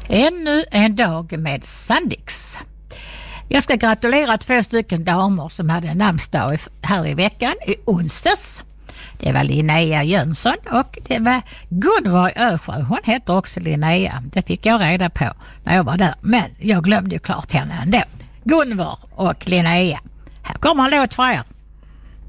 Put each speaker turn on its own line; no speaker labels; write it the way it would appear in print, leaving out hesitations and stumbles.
Ännu en dag med Sandix. Jag ska gratulera 2 stycken damer som hade namnsdag här i veckan i onsdags. Det var Linnea Jönsson och det var Gunvor Ösjö. Hon heter också Linnea. Det fick jag reda på när jag var där. Men jag glömde ju klart henne ändå. Gunvor och Linnea. Här kommer en låt för er.